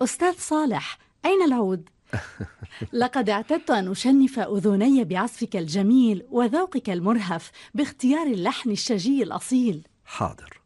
أستاذ صالح، أين العود؟ لقد اعتدت أن أشنف أذني بعزفك الجميل وذوقك المرهف باختيار اللحن الشجي الأصيل. حاضر.